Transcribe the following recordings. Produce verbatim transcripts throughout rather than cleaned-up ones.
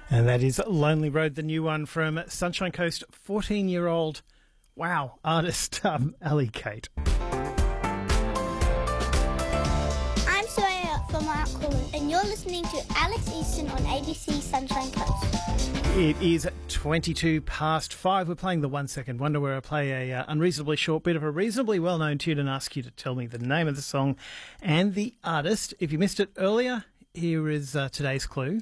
And that is Lonely Road, the new one from Sunshine Coast, fourteen-year-old, wow, artist um, Ali Kate. I'm Soraya from Mount Coolin, and you're listening to Alex Easton on A B C Sunshine Coast. It is twenty-two past five. We're playing the One Second Wonder, where I play a uh, unreasonably short bit of a reasonably well-known tune and ask you to tell me the name of the song and the artist. If you missed it earlier, here is uh, today's clue.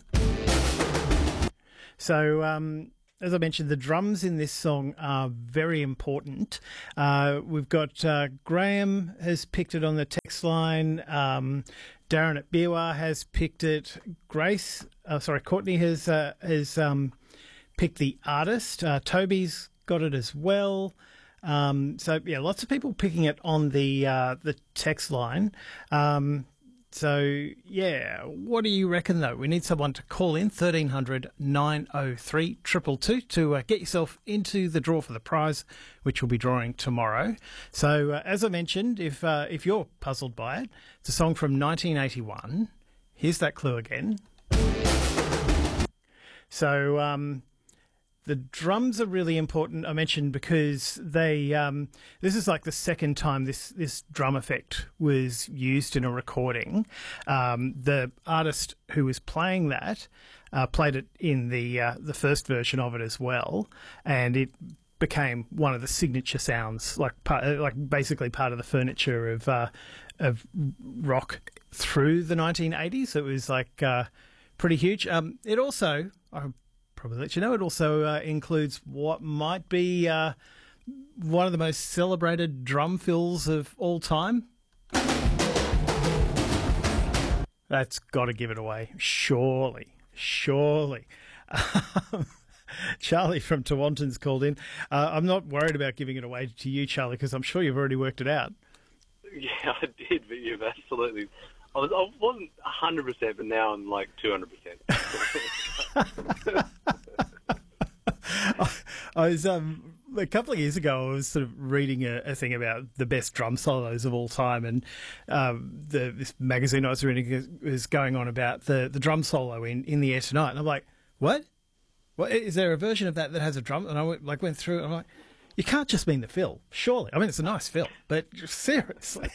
So, um, as I mentioned, the drums in this song are very important. Uh, we've got uh, Graham has picked it on the text line. Um, Darren at Biwa has picked it. Grace, uh, sorry, Courtney has uh, has um, picked the artist. Uh, Toby's got it as well. Um, so yeah, lots of people picking it on the uh, the text line. Um, So, yeah, what do you reckon, though? We need someone to call in, thirteen hundred nine oh three two two two, to uh, get yourself into the draw for the prize, which we'll be drawing tomorrow. So, uh, as I mentioned, if uh, if you're puzzled by it, it's a song from nineteen eighty-one. Here's that clue again. So, um... the drums are really important, I mentioned, because they. Um, this is like the second time this, this drum effect was used in a recording. Um, the artist who was playing that uh, played it in the uh, the first version of it as well, and it became one of the signature sounds, like part, like basically part of the furniture of uh, of rock through the nineteen eighties. It was like uh, pretty huge. Um, it also. I, Probably let you know. It also uh, includes what might be uh, one of the most celebrated drum fills of all time. That's got to give it away, surely, surely. Um, Charlie from Tawonton's called in. Uh, I'm not worried about giving it away to you, Charlie, because I'm sure you've already worked it out. Yeah, I did, but you've absolutely. I, was, I wasn't one hundred percent, but now I'm like two hundred percent. I was um, a couple of years ago. I was sort of reading a, a thing about the best drum solos of all time, and um, the this magazine I was reading was going on about the, the drum solo in, in the Air Tonight, and I'm like, what? What is there a version of that that has a drum? And I went, like went through, and I'm like, you can't just mean the fill, surely. I mean, it's a nice fill, but seriously.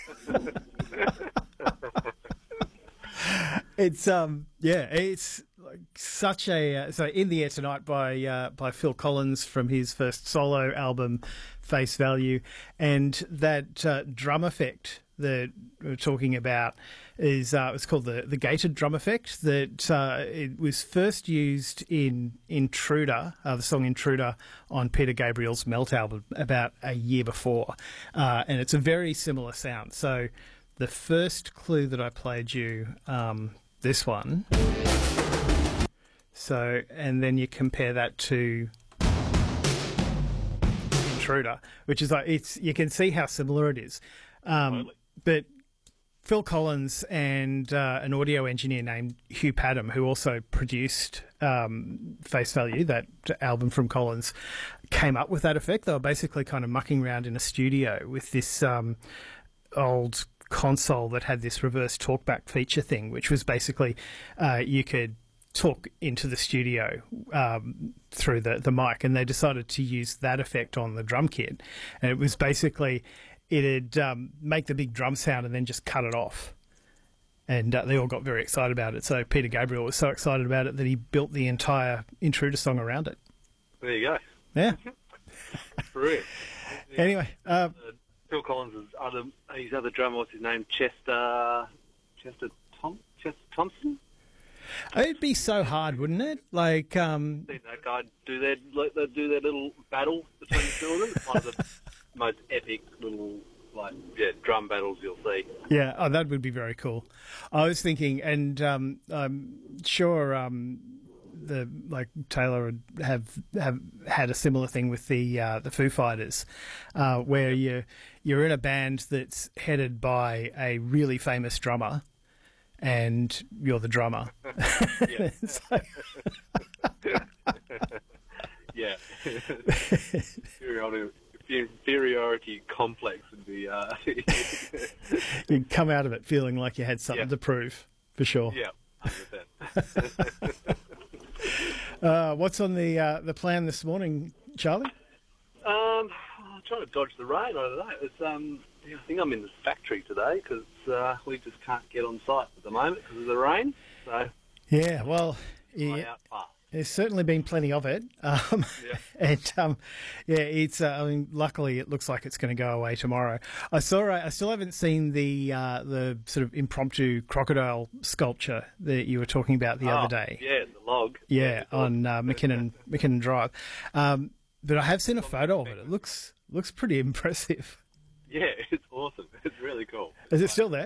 It's um yeah it's like such a uh, so In the Air Tonight by uh, by Phil Collins from his first solo album Face Value, and that uh, drum effect that we're talking about is uh, it's called the the gated drum effect. That uh, it was first used in Intruder, uh, the song Intruder on Peter Gabriel's Melt album about a year before, uh, and it's a very similar sound. So the first clue that I played you, um, this one. So, and then you compare that to Intruder, which is like, it's, you can see how similar it is. Um, Totally. But Phil Collins and uh, an audio engineer named Hugh Padgham, who also produced um, Face Value, that album from Collins, came up with that effect. They were basically kind of mucking around in a studio with this um, old console that had this reverse talkback feature thing, which was basically uh, you could talk into the studio um, through the, the mic, and they decided to use that effect on the drum kit. And it was basically, it'd um, make the big drum sound and then just cut it off. And uh, they all got very excited about it. So Peter Gabriel was so excited about it that he built the entire Intruder song around it. There you go. Yeah. Brilliant. Anyway, uh, Uh, Phil Collins' other, his other drummer, what's his name? Chester, Chester Tom, Chester Thompson. it'd be so hard, wouldn't it? Like, um, Seen that guy do their, like, they do their little battle between the two of them. It's one of the most epic little, like, yeah, drum battles you'll see. yeah, oh, that would be very cool. I was thinking, and um, I'm sure um, the like Taylor would have have had a similar thing with the uh, the Foo Fighters, uh, where you you're in a band that's headed by a really famous drummer, and you're the drummer. Yeah. It's like- Yeah. inferiority, inferiority complex would be, uh, you come out of it feeling like you had something Yeah. to prove, for sure. yeah, one hundred percent. Uh, what's on the uh, the plan this morning, Charlie? Um, I'm trying to dodge the rain. I don't know. It's um, yeah, I think I'm in the factory today because uh, we just can't get on site at the moment because of the rain. So Yeah, well, way yeah, out far. there's certainly been plenty of it. Um, Yeah. and um, yeah, it's. Uh, I mean, luckily, it looks like it's going to go away tomorrow. I saw. I still haven't seen the uh, the sort of impromptu crocodile sculpture that you were talking about the Oh, other day. Yeah, the log. Yeah, it's awesome. on uh, McKinnon McKinnon Drive. Um, but I have seen a photo of it. It looks looks pretty impressive. Yeah, it's awesome. It's really cool. Is it still there?